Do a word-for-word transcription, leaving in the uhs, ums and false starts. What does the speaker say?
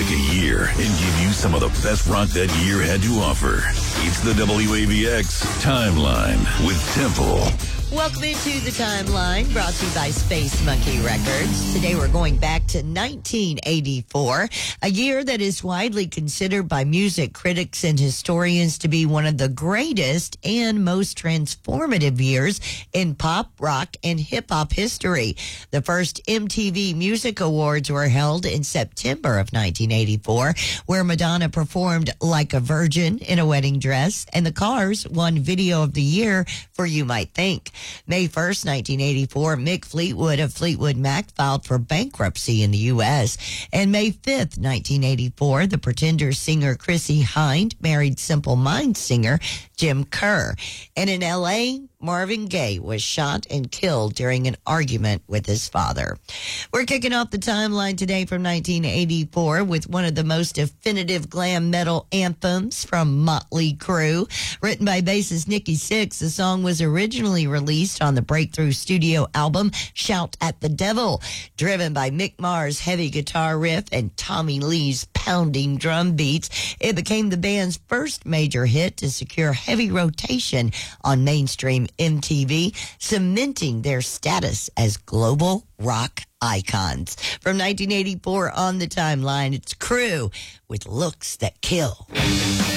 pick a year and give you some of the best rock that year had to offer. It's the W A V X Timeline with Temple. Welcome into the Timeline, brought to you by Space Monkey Records. Today we're going back to nineteen eighty-four, a year that is widely considered by music critics and historians to be one of the greatest and most transformative years in pop, rock, and hip-hop history. The first M T V Music Awards were held in September of nineteen eighty-four, where Madonna performed Like a Virgin in a wedding dress, and the Cars won Video of the Year for You Might Think. May first, nineteen eighty-four, Mick Fleetwood of Fleetwood Mac filed for bankruptcy in the U S And May fifth, nineteen eighty-four, the Pretenders singer Chrissie Hynde married Simple Minds singer Jim Kerr. And in L A, Marvin Gaye was shot and killed during an argument with his father. We're kicking off the timeline today from nineteen eighty-four with one of the most definitive glam metal anthems from Motley Crue. Written by bassist Nikki Sixx, the song was originally released on the breakthrough studio album Shout at the Devil. Driven by Mick Mars' heavy guitar riff and Tommy Lee's pounding drum beats, it became the band's first major hit to secure heavy rotation on mainstream M T V, cementing their status as global rock icons. From nineteen eighty-four on the timeline, it's Crue with Looks That Kill.